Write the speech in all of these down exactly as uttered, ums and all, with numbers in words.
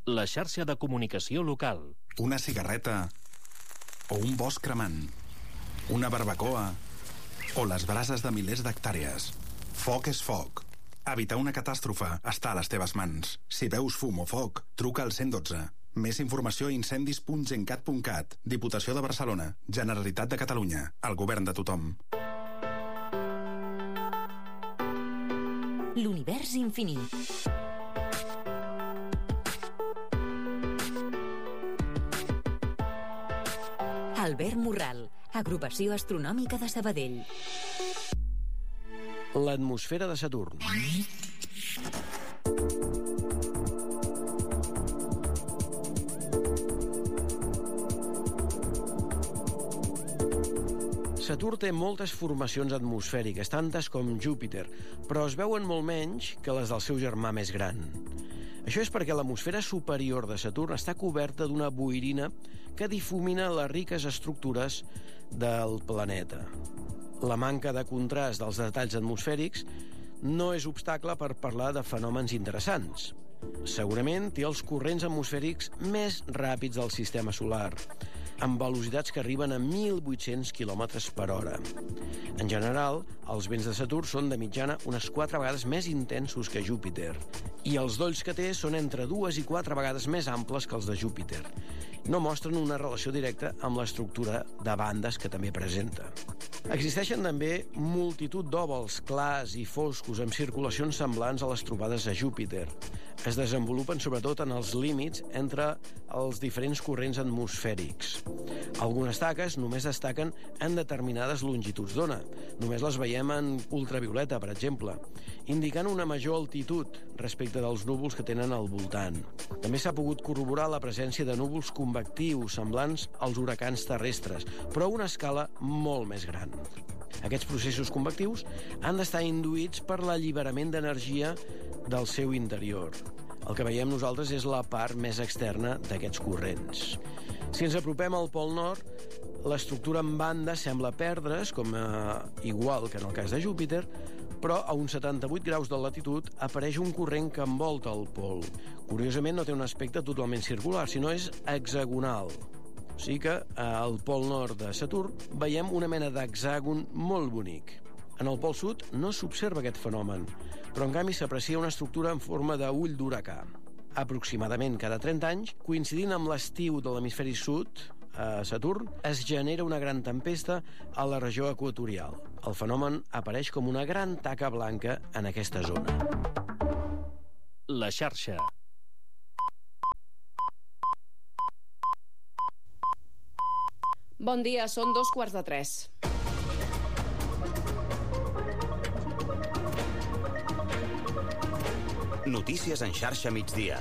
La xarxa de comunicació local. Una cigarreta o un bosc cremant. Una barbacoa o les brases de milers d'hectàrees. Foc és foc. Evitar una catàstrofe està a les teves mans. Si veus fum o foc, truca al cent i dotze. Més informació a incendis punt gencat punt cat. Diputació de Barcelona. Generalitat de Catalunya. El govern de tothom. L'univers infinit. Albert Morral, Agrupació Astronòmica de Sabadell. L'atmosfera de Saturn. Saturn té moltes formacions atmosfèriques, tantes com Júpiter, però es veuen molt menys que les del seu germà més gran. Això és perquè l'atmosfera superior de Saturn està coberta d'una boirina que difumina les riques estructures del planeta. La manca de contrast dels detalls atmosfèrics no és obstacle per parlar de fenòmens interessants. Segurament té els corrents atmosfèrics més ràpids del sistema solar, amb velocitats que arriben a mil vuit-cents quilòmetres per hora. En general, els vents de Saturn són de mitjana unes quatre vegades més intensos que Júpiter, i els dolls que té són entre dues i quatre vegades més amples que els de Júpiter. No mostren una relació directa amb l'estructura de bandes que també presenta. Existeixen també multitud d'òvals clars i foscos amb circulacions semblants a les trobades a Júpiter. Es desenvolupen sobretot en els límits entre els diferents corrents atmosfèrics. Algunes taques només destaquen en determinades longituds d'ona. Només les veiem en ultravioleta, per exemple, indicant una major altitud respecte dels núvols que tenen al voltant. També s'ha pogut corroborar la presència de núvols convectius semblants als huracans terrestres, però a una escala molt més gran. Aquests processos convectius han d'estar induïts per l'alliberament d'energia del seu interior. El que veiem nosaltres és la part més externa d'aquests corrents. Si ens apropem al Pol Nord, l'estructura en banda sembla perdre's, com eh, igual que en el cas de Júpiter, però a uns setanta-vuit graus de latitud apareix un corrent que envolta el pol. Curiosament no té un aspecte totalment circular, sinó és hexagonal. O sigui que al Pol Nord de Saturn veiem una mena d'hexàgon molt bonic. En el Pol Sud no s'observa aquest fenomen, però en canvi s'aprecia una estructura en forma d'ull d'huracà. Aproximadament cada trenta anys, coincidint amb l'estiu de l'hemisferi sud, a Saturn, es genera una gran tempesta a la regió equatorial. El fenomen apareix com una gran taca blanca en aquesta zona. La xarxa. Bon dia, són dos quarts de tres. Notícies en xarxa migdia.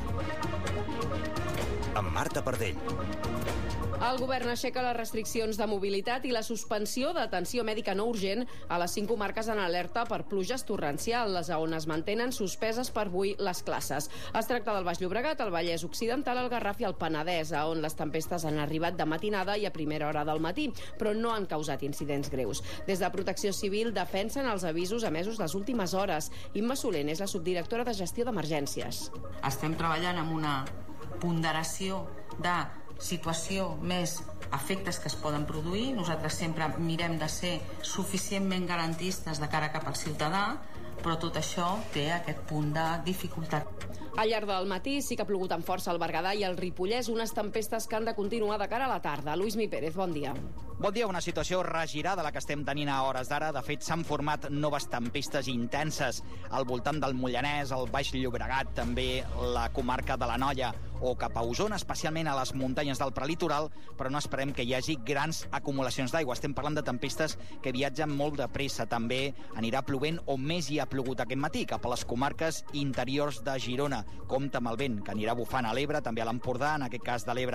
Amb Marta Pardell. El govern aixeca les restriccions de mobilitat i la suspensió d'atenció mèdica no urgent a les cinc comarques en alerta per pluges torrencials, on es mantenen suspeses per avui les classes. Es tracta del Baix Llobregat, el Vallès Occidental, el Garraf i el Penedès, on les tempestes han arribat de matinada i a primera hora del matí, però no han causat incidents greus. Des de Protecció Civil defensen els avisos emesos les últimes hores. Imma Solent és la subdirectora de Gestió d'Emergències. Estem treballant amb una ponderació de situació més efectes que es poden produir. Nosaltres sempre mirem de ser suficientment garantistes de cara cap al ciutadà, però tot això té aquest punt de dificultat. Al llarg del matí sí que ha plogut amb força al Berguedà i al Ripollès, unes tempestes que han de continuar de cara a la tarda. Lluís Mi Pérez, bon dia. Bon dia, una situació regirada la que estem tenint a hores d'ara. De fet, s'han format noves tempestes intenses al voltant del Mollanès, al Baix Llobregat, també la comarca de l'Anoia o cap a Osona, especialment a les muntanyes del prelitoral, però no esperem que hi hagi grans acumulacions d'aigua. Estem parlant de tempestes que viatgen molt de pressa. També anirà plovent on més hi ha plogut aquest matí, cap a les comarques interiors de Girona. Compte amb el vent que anirà bufant a l'Ebre, també a l'Empordà, en aquest cas de l'Ebre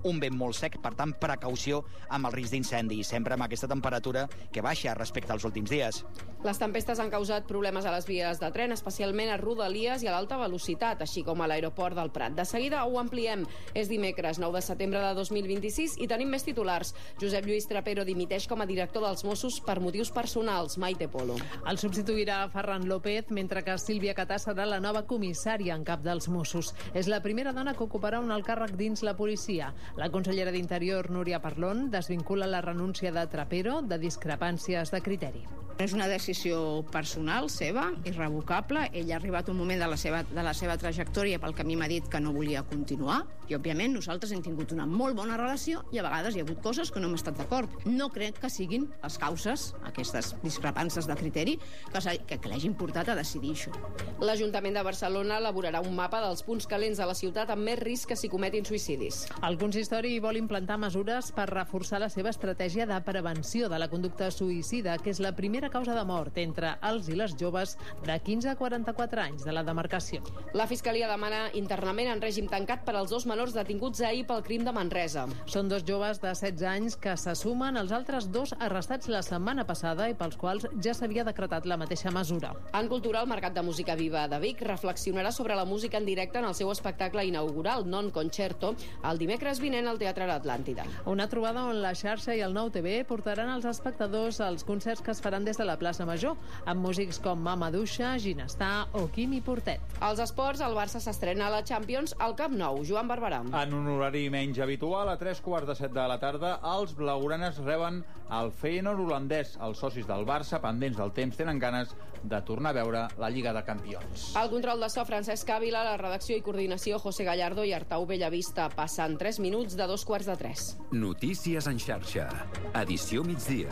un vent molt sec, per tant, precaució amb el risc d'incendi, i sempre amb aquesta temperatura que baixa respecte als últims dies. Les tempestes han causat problemes a les vies de tren, especialment a Rodalies i a l'alta velocitat, així com a l'aeroport del Prat. De seguida ho ampliem. És dimecres, nou de setembre de dos mil vint-i-sis, i tenim més titulars. Josep Lluís Trapero dimiteix com a director dels Mossos per motius personals. Maite Polo. El substituirà Ferran López, mentre que Sílvia Catà serà la nova comissària en cap dels Mossos. És la primera dona que ocuparà un alt càrrec dins la policia. La consellera d'Interior, Núria Parlon, desvincula la renúncia de Trapero de discrepàncies de criteri. És una decisió personal seva, irrevocable. Ell ha arribat un moment de la seva, de la seva trajectòria pel que a mi m'ha dit que no volia continuar, i òbviament nosaltres hem tingut una molt bona relació i a vegades hi ha hagut coses que no hem estat d'acord. No crec que siguin les causes, aquestes discrepàncies de criteri, que, que, que l'hagin portat a decidir això. L'Ajuntament de Barcelona elaborarà un mapa dels punts calents de la ciutat amb més risc que s'hi cometin suïcidis. El consistori vol implantar mesures per reforçar la seva estratègia de prevenció de la conducta suïcida, que és la primera causa de mort entre els i les joves de quinze a quaranta-quatre anys de la demarcació. La Fiscalia demana internament en règim tancat per als dos menors detinguts ahir pel crim de Manresa. Són dos joves de setze anys que se sumen als altres dos arrestats la setmana passada i pels quals ja s'havia decretat la mateixa mesura. En cultura, el Mercat de Música Viva de Vic reflexionarà sobre la música en directe en el seu espectacle inaugural, Non Concerto, el dimecres vinent al Teatre l'Atlàntida. Una trobada on la xarxa i el Nou T V portaran als espectadors als concerts que es faran des de la plaça Major, amb músics com Mama Duixa, Ginestar o Quimi Portet. Als esports, el Barça s'estrena a la Champions al Camp Nou. Joan Barberà. En un horari menys habitual, a tres quarts de set de la tarda, els blaugranes reben el Feyenoord holandès. Els socis del Barça, pendents del temps, tenen ganes de tornar a veure la Lliga de Campions. El control de so, Francesc Ávila, la redacció i coordinació, José Gallardo i Artau Bellavista. Passen tres minuts de dos quarts de tres. Notícies en xarxa. Edició migdia.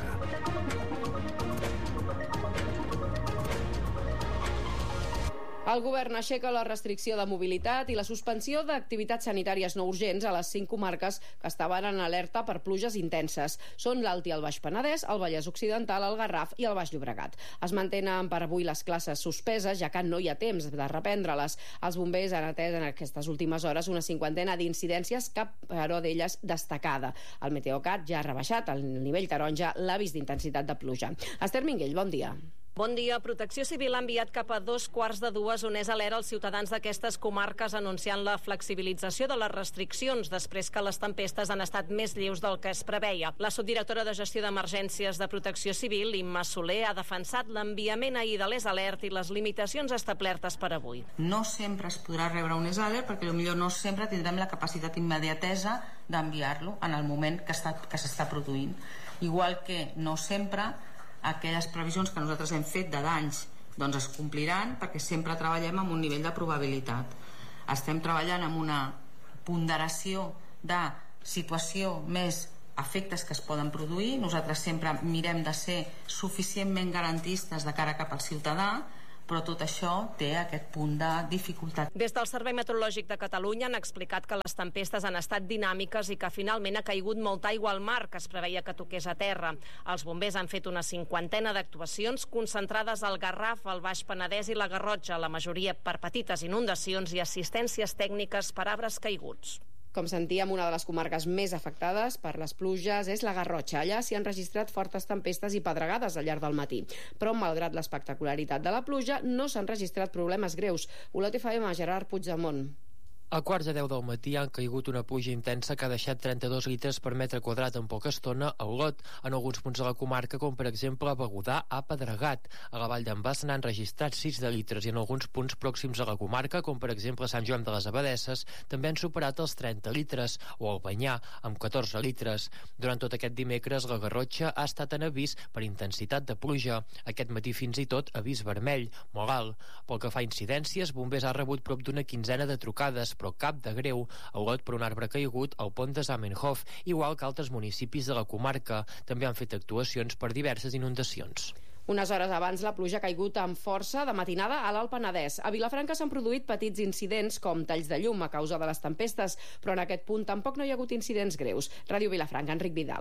El govern aixeca la restricció de mobilitat i la suspensió d'activitats sanitàries no urgents a les cinc comarques que estaven en alerta per pluges intenses. Són l'Alt i el Baix Penedès, el Vallès Occidental, el Garraf i el Baix Llobregat. Es mantenen per avui les classes suspeses, ja que no hi ha temps de reprendre-les. Els bombers han atès en aquestes últimes hores una cinquantena d'incidències, cap però d'elles destacada. El Meteocat ja ha rebaixat el nivell taronja l'avís d'intensitat de pluja. Esther Minguell, bon dia. Bon dia. Protecció Civil ha enviat cap a dos quarts de dues on és alerta als ciutadans d'aquestes comarques anunciant la flexibilització de les restriccions després que les tempestes han estat més lleus del que es preveia. La subdirectora de Gestió d'Emergències de Protecció Civil, Imma Soler, ha defensat l'enviament ahir de l'EsAlert i les limitacions establertes per avui. No sempre es podrà rebre un EsAlert perquè potser no sempre tindrem la capacitat immediatesa d'enviar-lo en el moment que està, que s'està produint. Igual que no sempre aquelles previsions que nosaltres hem fet de danys doncs es compliran, perquè sempre treballem amb un nivell de probabilitat. Estem treballant amb una ponderació de situació més efectes que es poden produir. Nosaltres sempre mirem de ser suficientment garantistes de cara cap al ciutadà, però tot això té aquest punt de dificultat. Des del Servei Meteorològic de Catalunya han explicat que les tempestes han estat dinàmiques i que finalment ha caigut molta aigua al mar, que es preveia que toqués a terra. Els bombers han fet una cinquantena d'actuacions concentrades al Garraf, al Baix Penedès i la Garrotxa, la majoria per petites inundacions i assistències tècniques per arbres caiguts. Com sentíem, una de les comarques més afectades per les pluges és la Garrotxa. Allà s'hi han registrat fortes tempestes i pedregades al llarg del matí. Però, malgrat l'espectacularitat de la pluja, no s'han registrat problemes greus. Olot F M, Gerard Puigdemont. A quarts de deu del matí han caigut una pluja intensa que ha deixat trenta-dos litres per metre quadrat en poca estona a Olot. En alguns punts de la comarca, com per exemple a Begudà, ha pedregat. A la vall d'en Bas n'han registrat sis de litres i en alguns punts pròxims a la comarca, com per exemple Sant Joan de les Abadesses, també han superat els trenta litres, o al Banyà, amb catorze litres. Durant tot aquest dimecres, la Garrotxa ha estat en avís per intensitat de pluja. Aquest matí fins i tot avís vermell, molt alt. Pel que fa a incidències, Bombers ha rebut prop d'una quinzena de trucades, però cap de greu. A Olot, per un arbre caigut al pont de Zamenhof, igual que altres municipis de la comarca. També han fet actuacions per diverses inundacions. Unes hores abans, la pluja ha caigut amb força de matinada a l'Alt Penedès. A Vilafranca s'han produït petits incidents com talls de llum a causa de les tempestes, però en aquest punt tampoc no hi ha hagut incidents greus. Ràdio Vilafranca, Enric Vidal.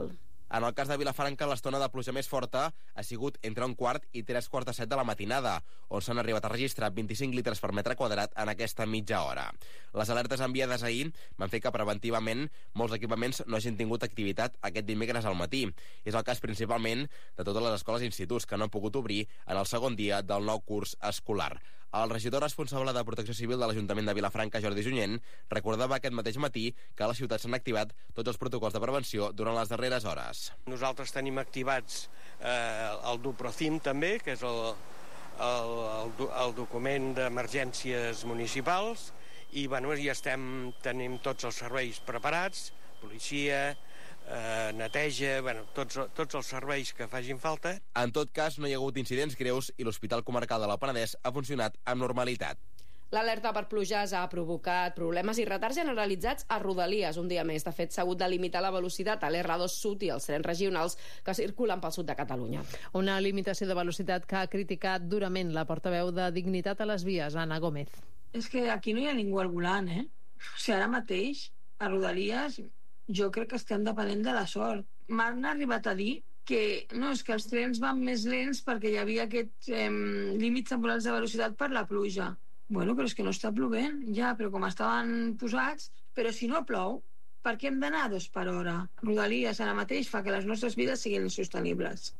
En el cas de Vilafranca, l'estona de pluja més forta ha sigut entre un quart i tres quarts de set de la matinada, on s'han arribat a registrar vint-i-cinc litres per metre quadrat en aquesta mitja hora. Les alertes enviades ahir van fer que preventivament molts equipaments no hagin tingut activitat aquest dimecres al matí. És el cas principalment de totes les escoles i instituts que no han pogut obrir en el segon dia del nou curs escolar. El regidor responsable de Protecció Civil de l'Ajuntament de Vilafranca, Jordi Junyent, recordava aquest mateix matí que a la ciutat s'han activat tots els protocols de prevenció durant les darreres hores. Nosaltres tenim activats eh, el Duprocim també, que és el, el, el, el document d'emergències municipals, i bueno, ja estem, tenim tots els serveis preparats, policia, eh, neteja, bueno, tots, tots els serveis que facin falta. En tot cas, no hi ha hagut incidents greus i l'Hospital Comarcal de la Penedès ha funcionat amb normalitat. L'alerta per pluges ha provocat problemes i retards generalitzats a Rodalies un dia més. De fet, s'ha hagut de limitar la velocitat a l'erra dos Sud i els trens regionals que circulen pel sud de Catalunya. Una limitació de velocitat que ha criticat durament la portaveu de Dignitat a les Vies, Anna Gómez. És que aquí no hi ha ningú al volant, eh? O sigui, ara mateix, a Rodalies, jo crec que estem depenent de la sort. M'han arribat a dir que no, és que els trens van més lents perquè hi havia aquests eh, límits temporals de velocitat per la pluja. Bueno, però és que no està plovent, ja, però com estaven posats, però si no plou, per què hem d'anar a dos per hora? Rodalies ara mateix fa que les nostres vides siguin insostenibles.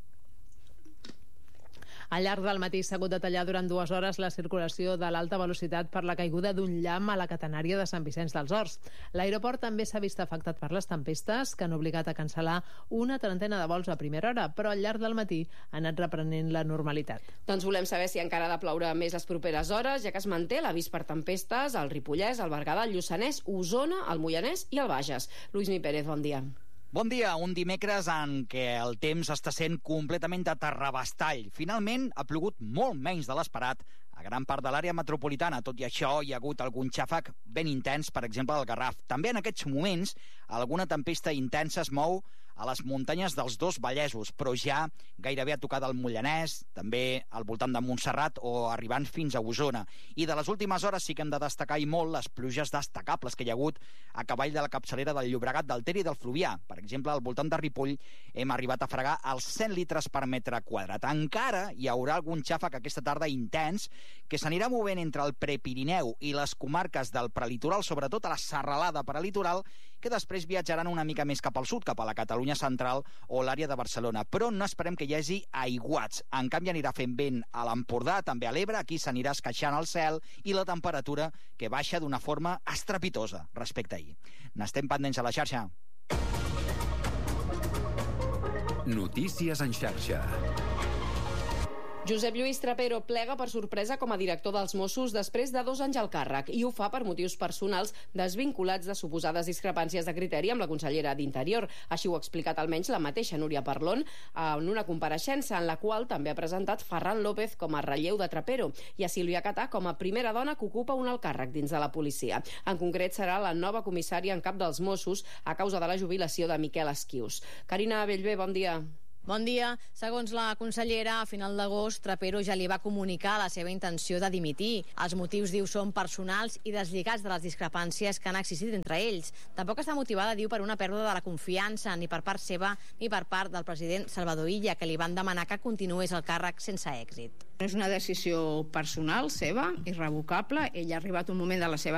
Al llarg del matí s'ha hagut de tallar durant dues hores la circulació de l'alta velocitat per la caiguda d'un llamp a la catenària de Sant Vicenç dels Horts. L'aeroport també s'ha vist afectat per les tempestes, que han obligat a cancel·lar una trentena de vols a primera hora, però al llarg del matí ha anat reprenent la normalitat. Doncs volem saber si encara ha de ploure més les properes hores, ja que es manté l'avís per tempestes al Ripollès, al Berguedà, al Lluçanès, Osona, al Moianès i al Bages. Lluís Mi Pérez, bon dia. Bon dia, un dimecres en què el temps està sent completament de terrabastall. Finalment, ha plogut molt menys de l'esperat a gran part de l'àrea metropolitana. Tot i això, hi ha hagut algun xàfec ben intens, per exemple, al Garraf. També en aquests moments, alguna tempesta intensa es mou a les muntanyes dels dos Vallesos, però ja gairebé a tocar del Mollanès, també al voltant de Montserrat o arribant fins a Osona. I de les últimes hores sí que hem de destacar i molt les pluges destacables que hi ha hagut a cavall de la capçalera del Llobregat, del Ter i del Fluvià. Per exemple, al voltant de Ripoll hem arribat a fregar els cent litres per metre quadrat. Encara hi haurà algun xàfec aquesta tarda intens que s'anirà movent entre el Prepirineu i les comarques del prelitoral, sobretot a la serralada prelitoral, que després viatjaran una mica més cap al sud, cap a la Catalunya central o l'àrea de Barcelona. Però no esperem que hi hagi aiguats. En canvi, anirà fent vent a l'Empordà, també a l'Ebre, aquí s'anirà esqueixant el cel i la temperatura que baixa d'una forma estrepitosa respecte a ahir. N'estem pendents a la xarxa. Notícies en xarxa. Josep Lluís Trapero plega per sorpresa com a director dels Mossos després de dos anys al càrrec i ho fa per motius personals desvinculats de suposades discrepàncies de criteri amb la consellera d'Interior. Així ho ha explicat almenys la mateixa Núria Parlon en una compareixença en la qual també ha presentat Ferran López com a relleu de Trapero i a Sílvia Catà com a primera dona que ocupa un alt càrrec dins de la policia. En concret serà la nova comissària en cap dels Mossos a causa de la jubilació de Miquel Esquius. Carina Bellver, bon dia. Bon dia. Segons la consellera, a final d'agost, Trapero ja li va comunicar la seva intenció de dimitir. Els motius, diu, són personals i deslligats de les discrepàncies que han existit entre ells. Tampoc està motivada, diu, per una pèrdua de la confiança, ni per part seva ni per part del president Salvador Illa, que li van demanar que continués el càrrec sense èxit. És una decisió personal seva, irrevocable. Ell ha arribat un moment de la seva